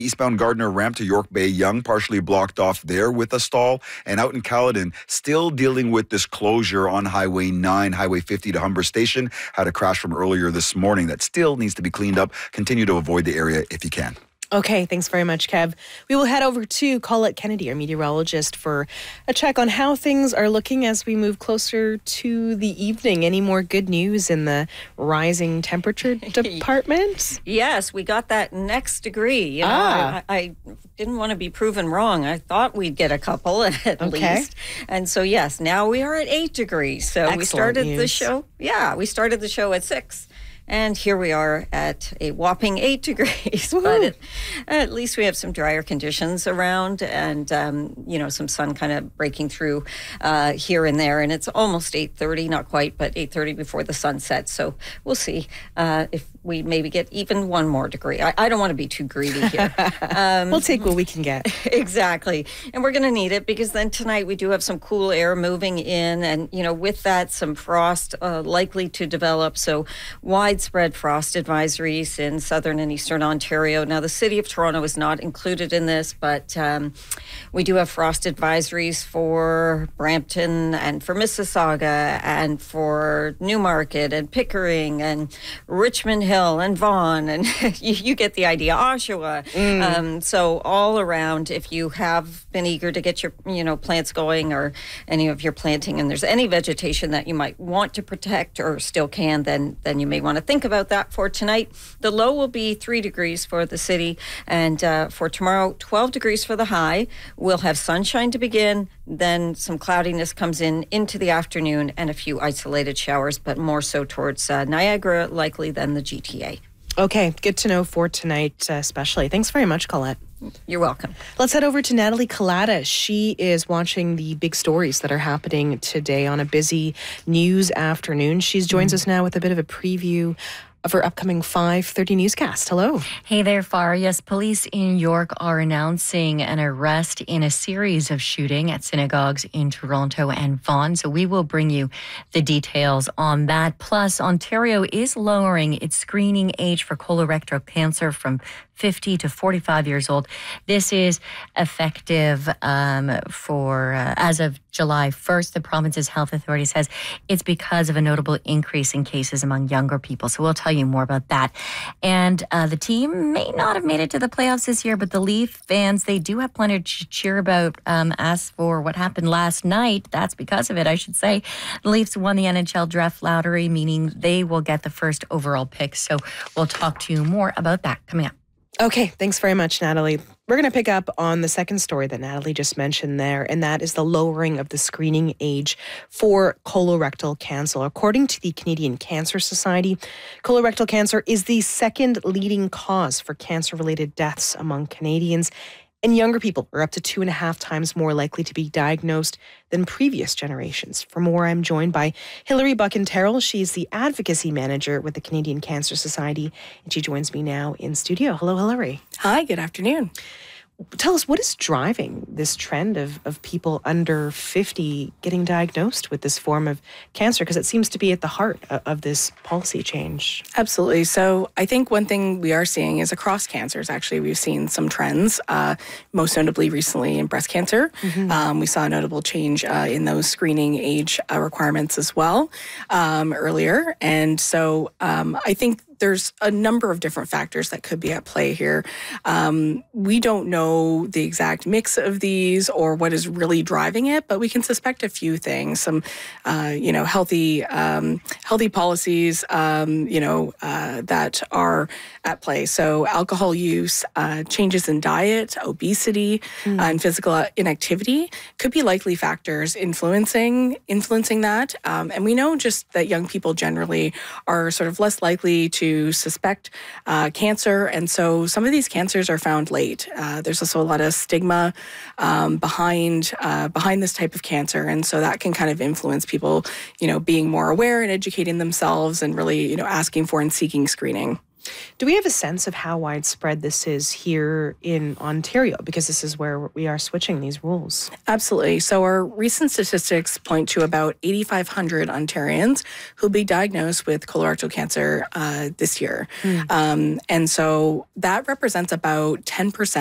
Eastbound Gardner ramp to York Bay Yonge partially blocked off there with a stall. And out in Caledon, still dealing with this closure on Highway 9, Highway 50 to Humber Station. Had a crash from earlier this morning that still needs to be cleaned up. Continue to avoid the area if you can. Okay, thanks very much, Kev. We will head over to Colette Kennedy, our meteorologist, for a check on how things are looking as we move closer to the evening. Any more good news in the rising temperature department? Yes, we got that next degree. You know, I didn't want to be proven wrong. I thought we'd get a couple at least. And so, yes, now we are at 8 degrees. So Excellent we started news. the show. Yeah, we started the show at 6. And here we are at a whopping 8 degrees. But at least we have some drier conditions around and, some sun kind of breaking through here and there. And it's almost 8:30, not quite, but 8:30 before the sun sets. So we'll see if we maybe get even one more degree. I don't want to be too greedy here. We'll take what we can get. Exactly. And we're going to need it because then tonight we do have some cool air moving in. And, with that, some frost likely to develop. So widespread frost advisories in southern and eastern Ontario. Now, the city of Toronto is not included in this, but we do have frost advisories for Brampton and for Mississauga and for Newmarket and Pickering and Richmond Hill and Vaughan, and you get the idea, Oshawa. So all around, if you have been eager to get your plants going or any of your planting, and there's any vegetation that you might want to protect or still can, then you may want to think about that for tonight. The low will be 3 degrees for the city, and for tomorrow, 12 degrees for the high. We'll have sunshine to begin, then some cloudiness comes into the afternoon and a few isolated showers, but more so towards Niagara likely than the GTA. Okay, good to know for tonight especially. Thanks very much, Colette. You're welcome. Let's head over to Natalie Collada. She is watching the big stories that are happening today on a busy news afternoon. She joins us now with a bit of a preview of her upcoming 5:30 newscast. Hello. Hey there, Farah. Yes, police in York are announcing an arrest in a series of shooting at synagogues in Toronto and Vaughan. So we will bring you the details on that. Plus, Ontario is lowering its screening age for colorectal cancer from 50 to 45 years old. This is effective for as of July 1st. The province's health authority says it's because of a notable increase in cases among younger people. So we'll tell you more about that. And the team may not have made it to the playoffs this year, but the Leaf fans, they do have plenty to cheer about. As for what happened last night, that's because of it, I should say. The Leafs won the NHL draft lottery, meaning they will get the first overall pick. So we'll talk to you more about that coming up. Okay, thanks very much, Natalie. We're going to pick up on the second story that Natalie just mentioned there, and that is the lowering of the screening age for colorectal cancer. According to the Canadian Cancer Society, colorectal cancer is the second leading cause for cancer-related deaths among Canadians, and younger people are up to 2.5 times more likely to be diagnosed than previous generations. For more, I'm joined by Hilary Buchan-Terrell. She's the advocacy manager with the Canadian Cancer Society, and she joins me now in studio. Hello, Hilary. Hi, good afternoon. Tell us, what is driving this trend of people under 50 getting diagnosed with this form of cancer? Because it seems to be at the heart of this policy change. Absolutely. So I think one thing we are seeing is across cancers, actually, we've seen some trends, most notably recently in breast cancer. We saw a notable change in those screening age requirements as well earlier. And so I think there's a number of different factors that could be at play here. We don't know the exact mix of these or what is really driving it, but we can suspect a few things. Some, healthy policies, that are at play. So alcohol use, changes in diet, obesity, and physical inactivity could be likely factors influencing that. And we know just that young people generally are sort of less likely to suspect cancer, and so some of these cancers are found late. There's also a lot of stigma behind this type of cancer, and so that can kind of influence people, being more aware and educating themselves, and really, asking for and seeking screening. Do we have a sense of how widespread this is here in Ontario? Because this is where we are switching these rules. Absolutely. So our recent statistics point to about 8,500 Ontarians who'll be diagnosed with colorectal cancer this year. And so that represents about 10%